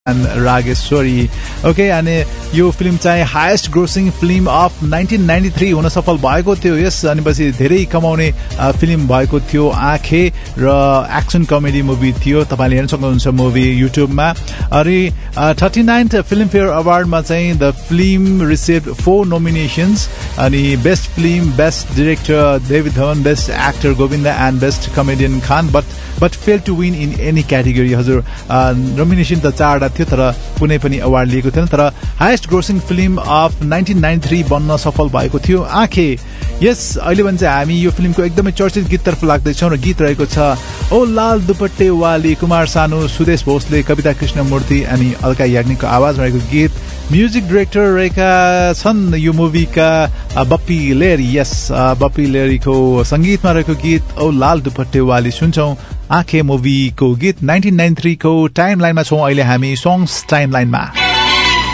Rageshwari okay अनि यो film चाहिँ हाइएस्ट ग्रोसिङ फिल्म अफ 1993 हुन सफल भएको थियो यस अनि पछि धेरै कमाउने फिल्म भएको थियो आँखे र एक्सन कमेडी मुभी थियो तपाईले हेर्न सक्नुहुन्छ मुभी युट्युबमा अनि 39th फिल्म फेयर अवार्डमा चाहिँ द फिल्म रिसिभ्ड 4 नोमिनेसन्स अनि best film best director David Dhawan best actor Govind and best comedian Khan but fail to win in any category हजुर नोमिनेसन त 4 थियो तर कुनै पनि अवार्ड लिएको थिएन तर हाइएस्ट ग्रोसिङ फिल्म अफ 1993 बन्न सफल भएको थियो आँखे यस अहिले भने चाहिँ हामी यो फिल्मको एकदमै चर्चित गीततर्फ लाग्दैछौँ र गीत रहेको छ ओ लाल दुपट्टे वाली कुमार सानु सुदेश भोसले कविता कृष्णमूर्ति अनि अलका याग्निकको आवाजमा रहेको गीत म्युजिक डाइरेक्टर रहेका छन् यो मुभीका बप्पी लेहरी यस बप्पी लेहरीको संगीतमा रहेको गीत ओ लाल दुपट्टे वाली सुन्छौं आँखे मुभीको गीत 1993 को टाइमलाइनमा छौं अहिले हामी सङ्ग्स टाइमलाइनमा